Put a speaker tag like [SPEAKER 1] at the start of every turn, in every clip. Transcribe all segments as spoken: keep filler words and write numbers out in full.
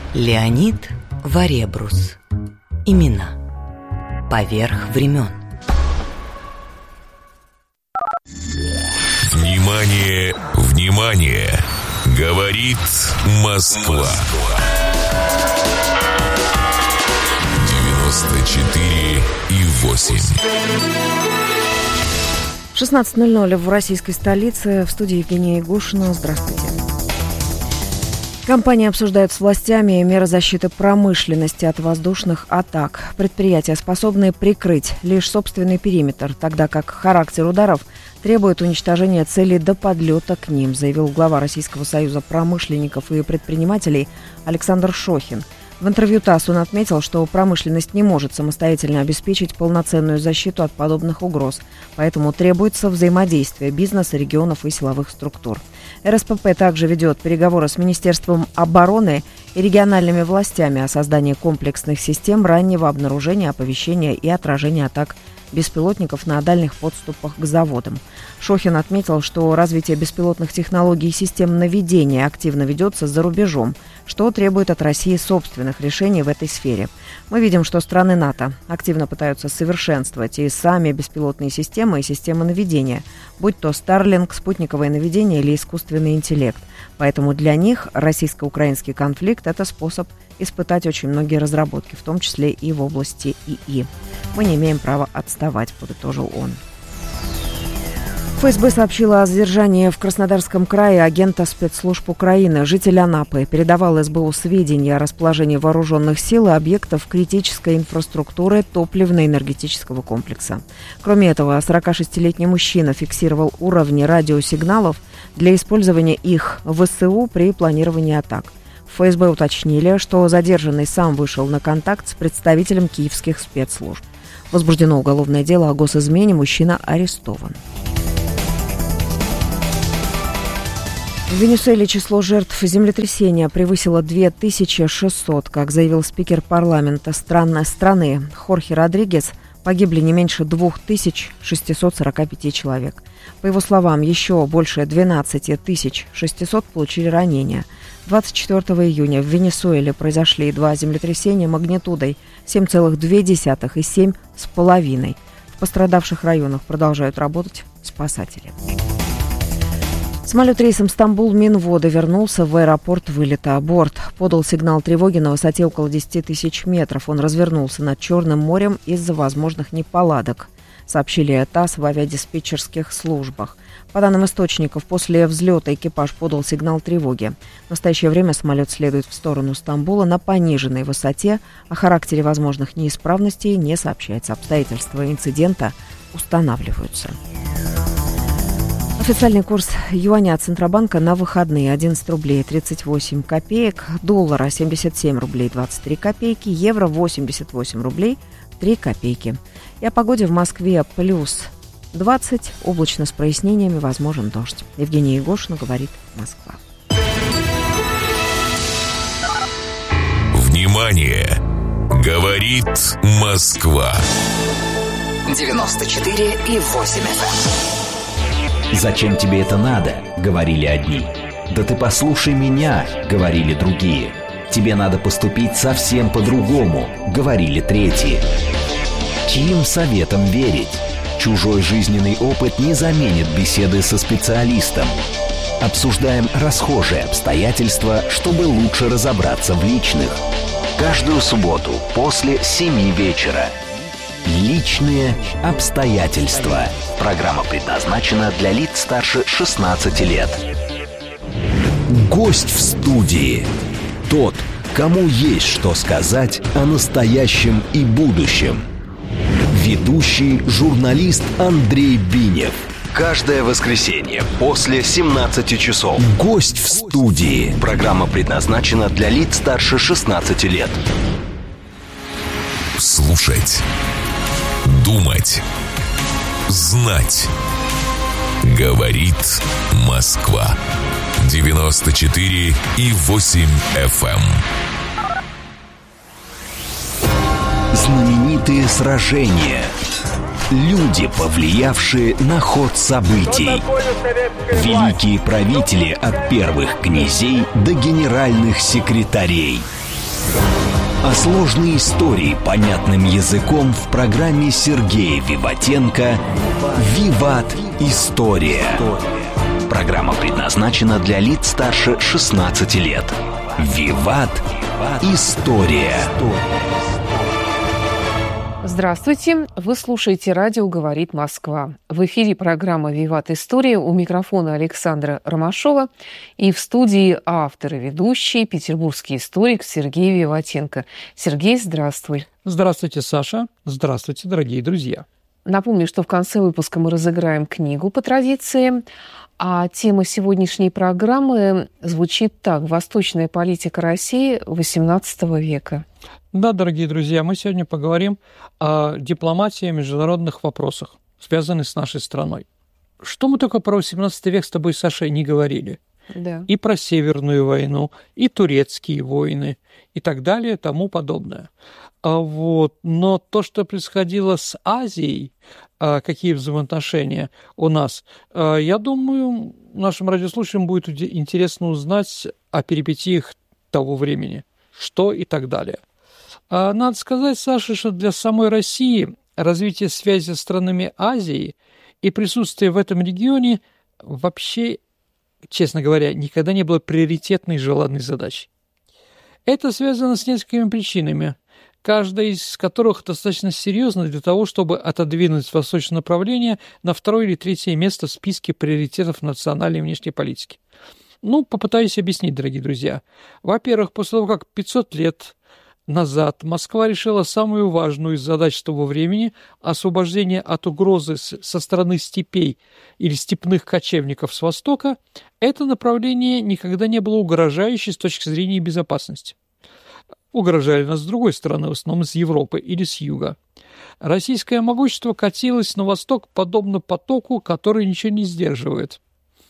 [SPEAKER 1] Леонид Варебрус. Имена. Поверх времен.
[SPEAKER 2] Внимание, внимание! Говорит Москва. девяносто четыре и восемь.
[SPEAKER 3] шестнадцать ноль ноль в российской столице. В студии Евгения Ягушина. Здравствуйте. Компании обсуждают с властями меры защиты промышленности от воздушных атак. Предприятия способны прикрыть лишь собственный периметр, тогда как характер ударов требует уничтожения целей до подлета к ним, заявил глава Российского союза промышленников и предпринимателей Александр Шохин. В интервью ТАСС он отметил, что промышленность не может самостоятельно обеспечить полноценную защиту от подобных угроз, поэтому требуется взаимодействие бизнеса, регионов и силовых структур. эр эс пэ пэ также ведет переговоры с Министерством обороны и региональными властями о создании комплексных систем раннего обнаружения, оповещения и отражения атак беспилотников на дальних подступах к заводам. Шохин отметил, что развитие беспилотных технологий и систем наведения активно ведется за рубежом, что требует от России собственных решений в этой сфере. Мы видим, что страны НАТО активно пытаются совершенствовать и сами беспилотные системы и системы наведения, будь то Starlink, спутниковое наведение или искусственный интеллект. Поэтому для них российско-украинский конфликт – это способ испытать очень многие разработки, в том числе и в области ИИ. Мы не имеем права отставать, подытожил он. эф эс бэ сообщила о задержании в Краснодарском крае агента спецслужб Украины. Житель Анапы передавал эс бэ у сведения о расположении вооруженных сил и объектов критической инфраструктуры топливно-энергетического комплекса. Кроме этого, сорокашестилетний мужчина фиксировал уровни радиосигналов для использования их в эс эу при планировании атак. В эф эс бэ уточнили, что задержанный сам вышел на контакт с представителем киевских спецслужб. Возбуждено уголовное дело о госизмене, мужчина арестован. В Венесуэле число жертв землетрясения превысило две тысячи шестьсот. Как заявил спикер парламента страны, страны Хорхе Родригес, погибли не меньше две тысячи шестьсот сорок пять человек. По его словам, еще больше двенадцать тысяч шестьсот получили ранения. двадцать четвёртого июня в Венесуэле произошли два землетрясения магнитудой семь целых две десятых и семь с половиной. В пострадавших районах продолжают работать спасатели. Самолет рейсом Стамбул-Минвода вернулся в аэропорт вылета. Борт подал сигнал тревоги на высоте около десять тысяч метров. Он развернулся над Черным морем из-за возможных неполадок, сообщили ТАСС в авиадиспетчерских службах. По данным источников, после взлета экипаж подал сигнал тревоги. В настоящее время самолет следует в сторону Стамбула на пониженной высоте. О характере возможных неисправностей не сообщается. Обстоятельства инцидента устанавливаются. Официальный курс юаня от Центробанка на выходные: одиннадцать рублей тридцать восемь копеек, доллара семьдесят семь рублей двадцать три копейки, евро восемьдесят восемь рублей три копейки. И о погоде в Москве: плюс двадцать, облачно с прояснениями, возможен дождь. Евгения Ягушина, говорит Москва.
[SPEAKER 2] Внимание! Говорит Москва.
[SPEAKER 4] девяносто четыре и восемь эф эм.
[SPEAKER 5] «Зачем тебе это надо?» — говорили одни. «Да ты послушай меня!» — говорили другие. «Тебе надо поступить совсем по-другому!» — говорили третьи. Чьим советам верить? Чужой жизненный опыт не заменит беседы со специалистом. Обсуждаем расхожие обстоятельства, чтобы лучше разобраться в личных. Каждую субботу после семи вечера. Личные обстоятельства. Программа предназначена для лиц старше шестнадцати лет. Гость в студии. Тот, кому есть что сказать о настоящем и будущем. Ведущий журналист Андрей Бинев. Каждое воскресенье после семнадцати часов. Гость в студии. Программа предназначена для лиц старше шестнадцати лет.
[SPEAKER 2] Слушать. Думать. Знать. Говорит Москва. девяносто четыре и восемь эф эм.
[SPEAKER 5] Знаменитые сражения. Люди, повлиявшие на ход событий. Великие правители от первых князей до генеральных секретарей. А сложные истории понятным языком в программе Сергея Виватенко «Виват. История». Программа предназначена для лиц старше шестнадцати лет. «Виват. История».
[SPEAKER 6] Здравствуйте! Вы слушаете «Радио говорит Москва». В эфире программа «Виват. История». У микрофона Александра Ромашова. И в студии автор и ведущий, петербургский историк Сергей Виватенко. Сергей, здравствуй!
[SPEAKER 7] Здравствуйте, Саша! Здравствуйте, дорогие друзья!
[SPEAKER 6] Напомню, что в конце выпуска мы разыграем книгу по традиции. А тема сегодняшней программы звучит так: «Восточная политика России восемнадцатого века».
[SPEAKER 7] Да, дорогие друзья, мы сегодня поговорим о дипломатии и международных вопросах, связанных с нашей страной. Что мы только про восемнадцатый век с тобой, Саша, не говорили?
[SPEAKER 6] Да. И
[SPEAKER 7] про Северную войну, и турецкие войны, и так далее, и тому подобное. А вот. Но то, что происходило с Азией, какие взаимоотношения у нас, я думаю, нашим радиослушателям будет интересно узнать о перипетиях того времени, что и так далее. Надо сказать, Саша, что для самой России развитие связи с странами Азии и присутствие в этом регионе вообще, честно говоря, никогда не было приоритетной и желанной задачей. Это связано с несколькими причинами, каждая из которых достаточно серьезна для того, чтобы отодвинуть восточное направление на второе или третье место в списке приоритетов национальной и внешней политики. Ну, попытаюсь объяснить, дорогие друзья. Во-первых, после того, как пятьсот лет назад Москва решила самую важную из задач того времени – освобождение от угрозы со стороны степей или степных кочевников с востока, это направление никогда не было угрожающей с точки зрения безопасности. Угрожали нас с другой стороны, в основном из Европы или с юга. Российское могущество катилось на восток подобно потоку, который ничего не сдерживает.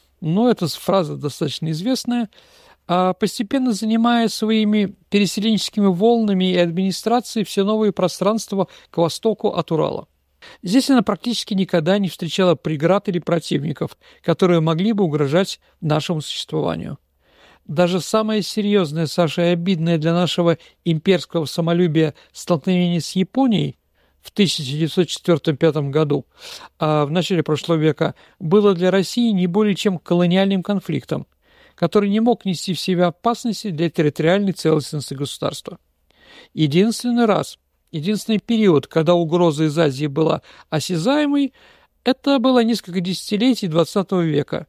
[SPEAKER 7] Но эта фраза достаточно известная. Постепенно занимая своими переселенческими волнами и администрацией все новые пространства к востоку от Урала. Здесь она практически никогда не встречала преград или противников, которые могли бы угрожать нашему существованию. Даже самое серьезное, Саша, и обидное для нашего имперского самолюбия столкновение с Японией в тысяча девятьсот четвёртом-пятом году, а в начале прошлого века, было для России не более чем колониальным конфликтом, который не мог нести в себе опасности для территориальной целостности государства. Единственный раз, единственный период, когда угроза из Азии была осязаемой, это было несколько десятилетий двадцатого века,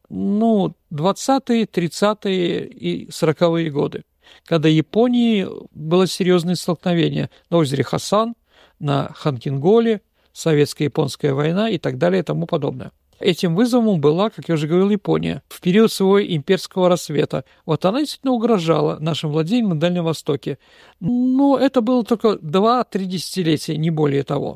[SPEAKER 7] ну, двадцатые, тридцатые и сороковые годы, когда в Японии было серьезное столкновение на озере Хасан, на Ханкинголе, советско-японская война и так далее и тому подобное. Этим вызовом была, как я уже говорил, Япония в период своего имперского рассвета. Вот она действительно угрожала нашим владениям на Дальнем Востоке. Но это было только два-три десятилетия, не более того.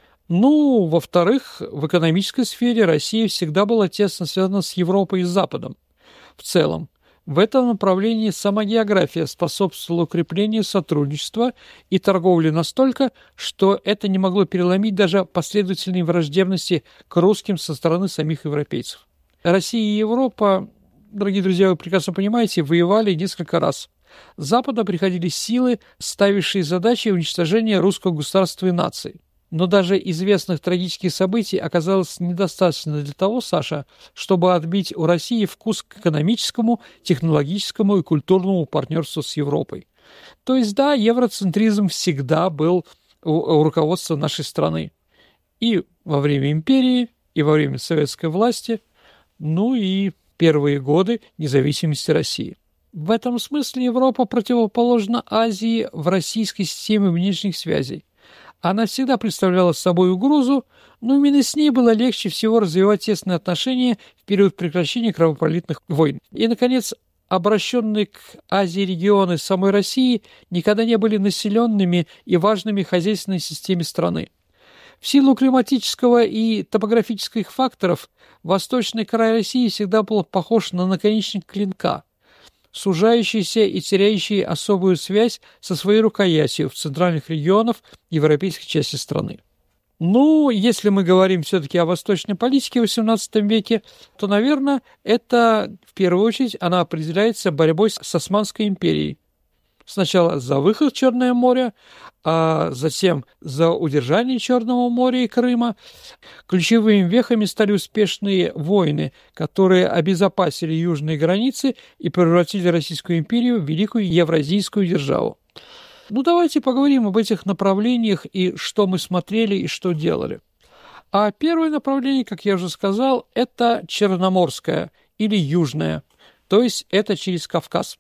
[SPEAKER 7] Ну, во-вторых, в экономической сфере Россия всегда была тесно связана с Европой и с Западом в целом. В этом направлении сама география способствовала укреплению сотрудничества и торговли настолько, что это не могло переломить даже последовательные враждебности к русским со стороны самих европейцев. Россия и Европа, дорогие друзья, вы прекрасно понимаете, воевали несколько раз. С Запада приходили силы, ставившие задачей уничтожения русского государства и нации. Но даже известных трагических событий оказалось недостаточно для того, Саша, чтобы отбить у России вкус к экономическому, технологическому и культурному партнерству с Европой. То есть, да, евроцентризм всегда был у, у руководства нашей страны. И во время империи, и во время советской власти, ну и первые годы независимости России. В этом смысле Европа противоположна Азии в российской системе внешних связей. Она всегда представляла собой угрозу, но именно с ней было легче всего развивать тесные отношения в период прекращения кровопролитных войн. И, наконец, обращенные к Азии регионы самой России никогда не были населенными и важными в хозяйственной системе страны. В силу климатического и топографических факторов восточный край России всегда был похож на наконечник клинка, сужающийся и теряющий особую связь со своей рукоятью в центральных регионах европейской части страны. Ну, если мы говорим все-таки о восточной политике в восемнадцатом веке, то, наверное, это, в первую очередь, она определяется борьбой с Османской империей. Сначала за выход в Черное море, а затем за удержание Черного моря и Крыма. Ключевыми вехами стали успешные войны, которые обезопасили южные границы и превратили Российскую империю в великую евразийскую державу. Ну, давайте поговорим об этих направлениях и что мы смотрели и что делали. А первое направление, как я уже сказал, это Черноморское или Южное, то есть это через Кавказ.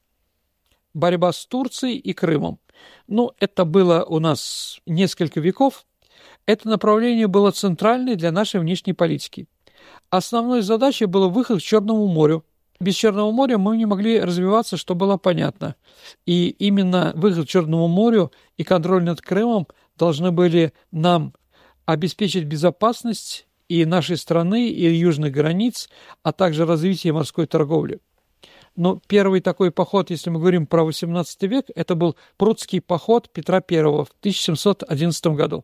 [SPEAKER 7] Борьба с Турцией и Крымом. Ну, это было у нас несколько веков. Это направление было центральное для нашей внешней политики. Основной задачей было выход к Черному морю. Без Черного моря мы не могли развиваться, что было понятно. И именно выход к Черному морю и контроль над Крымом должны были нам обеспечить безопасность и нашей страны, и южных границ, а также развитие морской торговли. Но первый такой поход, если мы говорим про восемнадцатый век, это был Прудский поход Петра Первого в тысяча семьсот одиннадцатом году.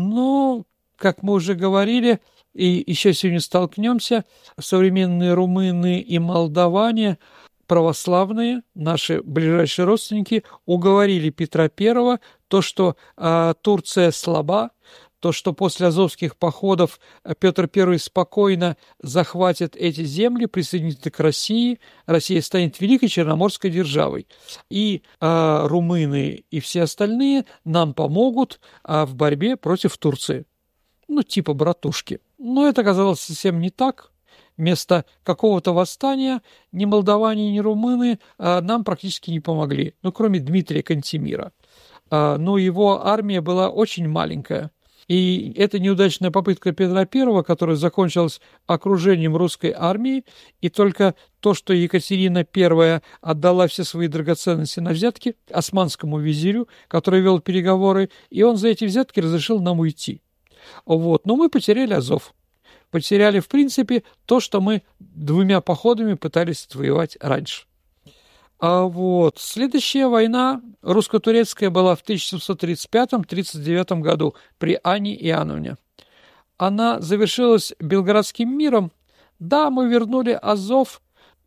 [SPEAKER 7] Но, как мы уже говорили, и еще сегодня столкнемся, современные румыны и молдаване, православные, наши ближайшие родственники, уговорили Петра Первого, то, что э, Турция слаба, то, что после азовских походов Петр Первый спокойно захватит эти земли, присоединится к России, Россия станет великой черноморской державой. И э, румыны и все остальные нам помогут э, в борьбе против Турции. Ну, типа братушки. Но это оказалось совсем не так. Вместо какого-то восстания ни молдаване, ни румыны э, нам практически не помогли, ну, кроме Дмитрия Кантемира. Э, но его армия была очень маленькая. И эта неудачная попытка Петра Первого, которая закончилась окружением русской армии, и только то, что Екатерина Первая отдала все свои драгоценности на взятки османскому визирю, который вел переговоры, и он за эти взятки разрешил нам уйти. Вот. Но мы потеряли Азов. Потеряли, в принципе, то, что мы двумя походами пытались отвоевать раньше. А вот следующая война русско-турецкая была в тысяча семьсот тридцать пятом — тридцать девятом году при Анне Иоанновне. Она завершилась Белградским миром. Да, мы вернули Азов,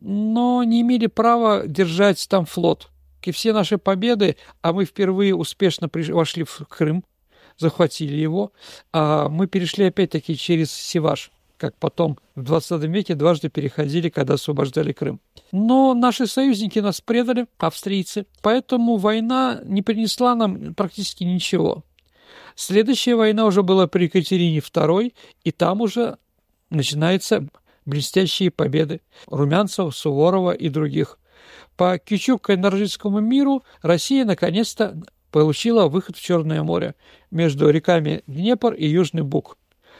[SPEAKER 7] но не имели права держать там флот. И все наши победы, а мы впервые успешно вошли в Крым, захватили его, а мы перешли опять-таки через Севаш, как потом в двадцатом веке дважды переходили, когда освобождали Крым. Но наши союзники нас предали, австрийцы, поэтому война не принесла нам практически ничего. Следующая война уже была при Екатерине Второй, и там уже начинаются блестящие победы Румянцева, Суворова и других. По Кючук-Кайнарджийскому миру Россия наконец-то получила выход в Черное море между реками Днепр и Южный Буг.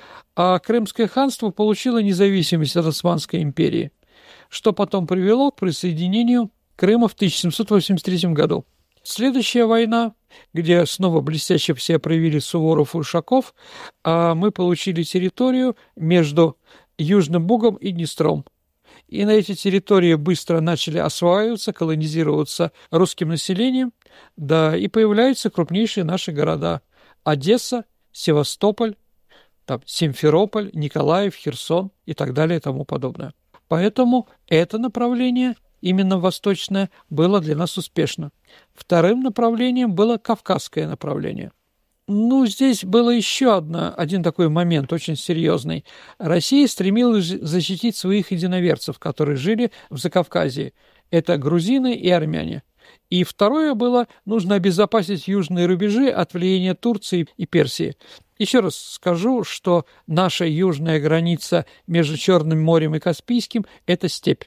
[SPEAKER 7] А Крымское ханство получило независимость от Османской империи, что потом привело к присоединению Крыма в тысяча семьсот восемьдесят третьем году. Следующая война, где снова блестяще все проявили Суворов и Ушаков, а мы получили территорию между Южным Бугом и Днестром. И на эти территории быстро начали осваиваться, колонизироваться русским населением, да, и появляются крупнейшие наши города – Одесса, Севастополь, там, Симферополь, Николаев, Херсон и так далее и тому подобное. Поэтому это направление, именно восточное, было для нас успешно. Вторым направлением было Кавказское направление. Ну, здесь было еще одно, один такой момент очень серьезный. Россия стремилась защитить своих единоверцев, которые жили в Закавказье. Это грузины и армяне. И второе было, нужно обезопасить южные рубежи от влияния Турции и Персии. Еще раз скажу, что наша южная граница между Черным морем и Каспийским – это степь.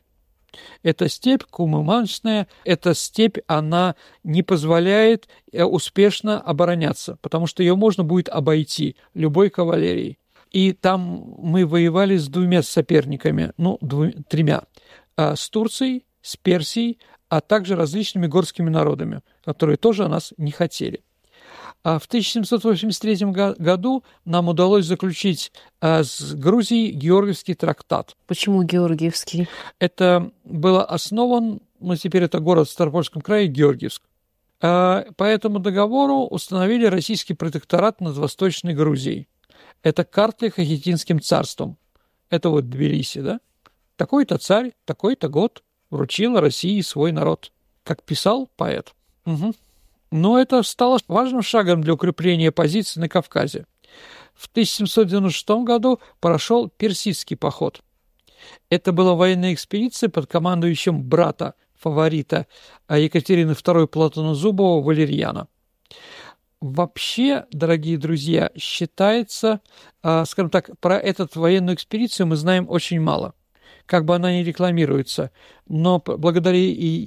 [SPEAKER 7] Это степь кумыманшная, эта степь, она не позволяет успешно обороняться, потому что ее можно будет обойти любой кавалерией. И там мы воевали с двумя соперниками, ну, двумя, тремя, а, с Турцией, с Персией, а также различными горскими народами, которые тоже нас не хотели. А в тысяча семьсот восемьдесят третьем году нам удалось заключить а, с Грузией Георгиевский трактат.
[SPEAKER 6] Почему Георгиевский?
[SPEAKER 7] Это было основан, ну теперь это город в Ставропольском крае, Георгиевск. А, по этому договору установили российский протекторат над Восточной Грузией. Это Картлия Хахетинским царством. Это вот Тбилиси, да? Такой-то царь, такой-то год вручил России свой народ. Как писал поэт. Угу. Но это стало важным шагом для укрепления позиций на Кавказе. В тысяча семьсот девяносто шестом году прошел Персидский поход. Это была военная экспедиция под командующим брата фаворита Екатерины второй Платона Зубова Валерьяна. Вообще, дорогие друзья, считается, скажем так, про эту военную экспедицию мы знаем очень мало. Как бы она ни рекламируется, но благодаря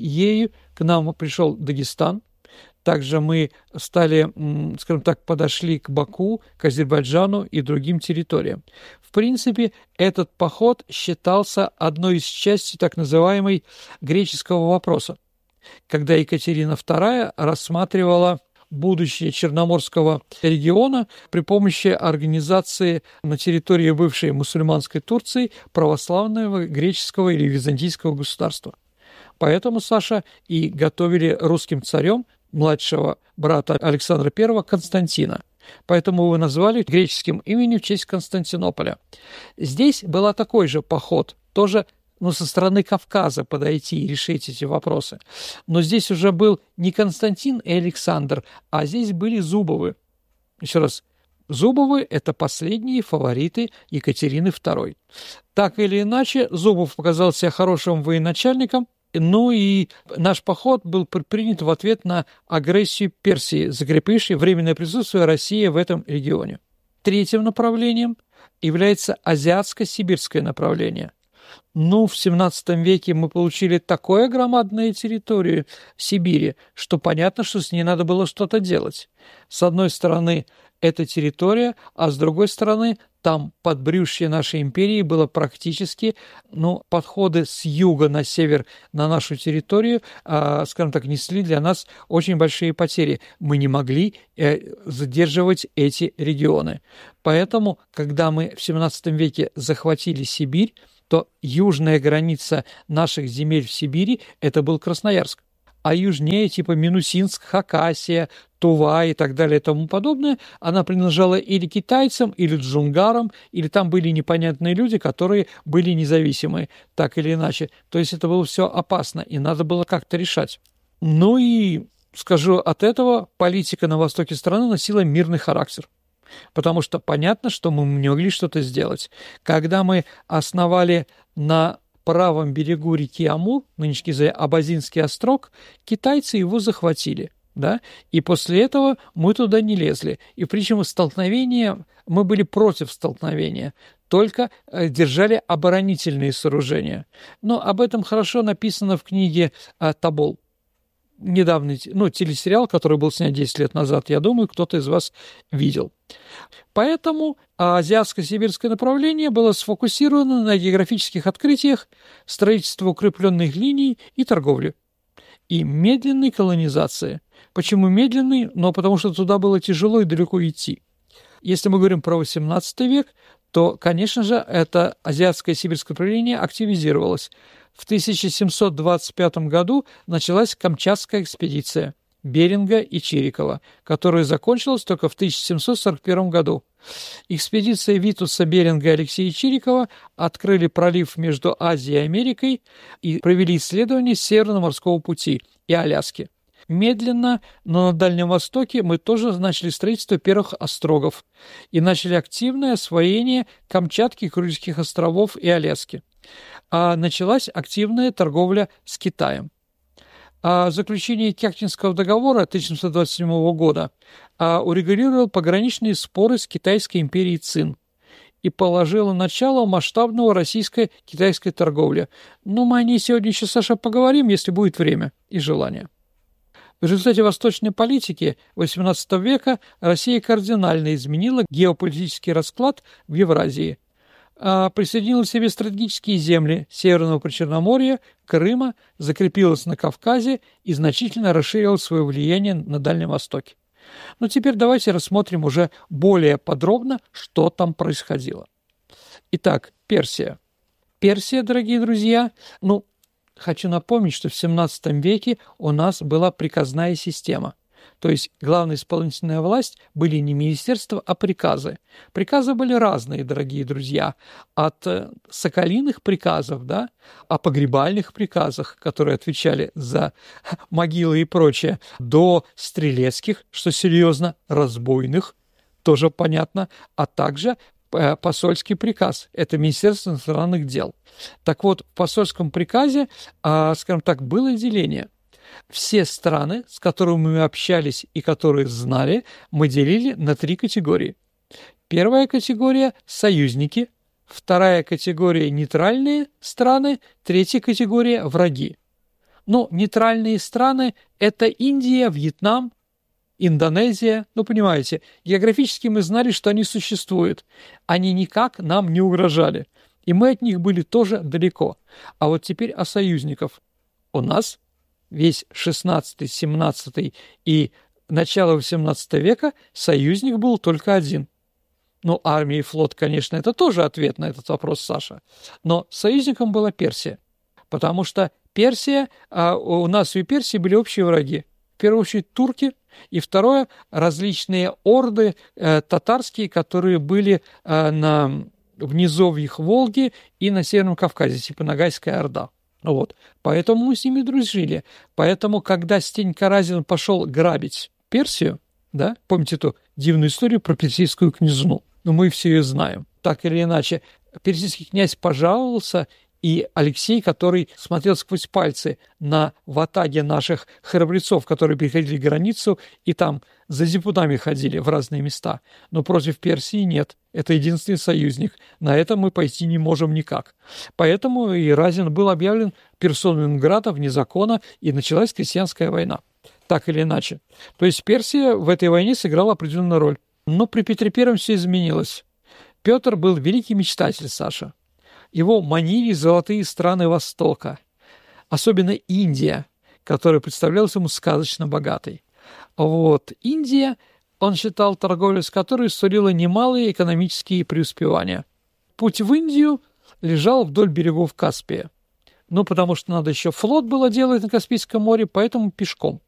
[SPEAKER 7] ей к нам пришел Дагестан. Также мы стали, скажем так, подошли к Баку, к Азербайджану и другим территориям. В принципе, этот поход считался одной из частей так называемой греческого вопроса, когда Екатерина вторая рассматривала будущее Черноморского региона при помощи организации на территории бывшей мусульманской Турции православного греческого или византийского государства. Поэтому, Саша, и готовили русским царем младшего брата Александра Первого Константина. Поэтому его назвали греческим именем в честь Константинополя. Здесь был такой же поход, тоже ну, со стороны Кавказа подойти и решить эти вопросы. Но здесь уже был не Константин и Александр, а здесь были Зубовы. Еще раз, Зубовы – это последние фавориты Екатерины второй. Так или иначе, Зубов показал себя хорошим военачальником, ну и наш поход был предпринят в ответ на агрессию Персии, закрепившей временное присутствие России в этом регионе. Третьим направлением является азиатско-сибирское направление. Ну, в семнадцатом веке мы получили такое громадную территорию Сибири, что понятно, что с ней надо было что-то делать. С одной стороны, это территория, а с другой стороны, там подбрюшье нашей империи было практически, ну, подходы с юга на север на нашу территорию, э, скажем так, несли для нас очень большие потери. Мы не могли э, задерживать эти регионы. Поэтому, когда мы в семнадцатом веке захватили Сибирь, то южная граница наших земель в Сибири – это был Красноярск. А южнее, типа Минусинск, Хакасия, Тува и так далее и тому подобное, она принадлежала или китайцам, или джунгарам, или там были непонятные люди, которые были независимые, так или иначе. То есть это было все опасно, и надо было как-то решать. Ну и, скажу, от этого политика на востоке страны носила мирный характер. Потому что понятно, что мы не могли что-то сделать. Когда мы основали на правом берегу реки Амур, нынешний Абазинский острог, китайцы его захватили, да, и после этого мы туда не лезли. И причем столкновения, мы были против столкновения, только держали оборонительные сооружения. Но об этом хорошо написано в книге «Тобол». Недавний, ну, телесериал, который был снят десять лет назад, я думаю, кто-то из вас видел. Поэтому азиатско-сибирское направление было сфокусировано на географических открытиях, строительстве укрепленных линий и торговле. И медленной колонизации. Почему медленной? Ну, потому что туда было тяжело и далеко идти. Если мы говорим про восемнадцатый век, то, конечно же, это азиатское сибирское направление активизировалось. В тысяча семьсот двадцать пятом году началась Камчатская экспедиция Беринга и Чирикова, которая закончилась только в тысяча семьсот сорок первом году. Экспедиция Витуса, Беринга и Алексея Чирикова открыли пролив между Азией и Америкой и провели исследования Северного морского пути и Аляски. Медленно, но на Дальнем Востоке мы тоже начали строительство первых острогов и начали активное освоение Камчатки, Курильских островов и Аляски. А началась активная торговля с Китаем. А заключение Кяхтинского договора тысяча семьсот двадцать седьмого года а, урегулировал пограничные споры с Китайской империей Цин и положило начало масштабного российско-китайской торговли. Но мы о ней сегодня еще, Саша, поговорим, если будет время и желание. В результате восточной политики восемнадцатого века Россия кардинально изменила геополитический расклад в Евразии. Присоединила к себе стратегические земли Северного Причерноморья, Крыма, закрепилась на Кавказе и значительно расширила свое влияние на Дальнем Востоке. Но теперь давайте рассмотрим уже более подробно, что там происходило. Итак, Персия. Персия, дорогие друзья, ну, хочу напомнить, что в семнадцатом веке у нас была приказная система. То есть главная исполнительная власть были не министерства, а приказы. Приказы были разные, дорогие друзья. От соколиных приказов, да, о погребальных приказах, которые отвечали за могилы и прочее, до стрелецких, что серьезно, разбойных, тоже понятно, а также посольский приказ. Это Министерство иностранных дел. Так вот, в посольском приказе, скажем так, было деление. Все страны, с которыми мы общались и которые знали, мы делили на три категории. Первая категория – союзники, вторая категория – нейтральные страны, третья категория – враги. Ну, нейтральные страны – это Индия, Вьетнам, Индонезия. Ну, понимаете, географически мы знали, что они существуют. Они никак нам не угрожали. И мы от них были тоже далеко. А вот теперь о союзниках. У нас весь шестнадцатый, семнадцатый и начало восемнадцатого века союзник был только один. Ну, армия и флот, конечно, это тоже ответ на этот вопрос, Саша. Но союзником была Персия. Потому что Персия, а у нас и у Персии были общие враги. В первую очередь турки, и второе – различные орды э, татарские, которые были э, на, в низовьях Волги и на Северном Кавказе, типа Ногайская Орда. Вот. Поэтому мы с ними дружили. Поэтому, когда Стенька Разин пошел грабить Персию, да, помните эту дивную историю про персидскую княжну? Ну, мы все ее знаем. Так или иначе, персидский князь пожаловался, и Алексей, который смотрел сквозь пальцы на ватаге наших храбрецов, которые переходили границу и там за зипунами ходили в разные места. Но против Персии нет. Это единственный союзник. На это мы пойти не можем никак. Поэтому и Разин был объявлен персоной нон-грата вне закона, и началась крестьянская война. Так или иначе. То есть Персия в этой войне сыграла определенную роль. Но при Петре Первом все изменилось. Петр был великий мечтатель, Саша. Его манили золотые страны Востока, особенно Индия, которая представлялась ему сказочно богатой. Вот. Индия, он считал, торговля с которой сулила немалые экономические преуспевания. Путь в Индию лежал вдоль берегов Каспия. Ну, потому что надо еще флот было делать на Каспийском море, поэтому пешком.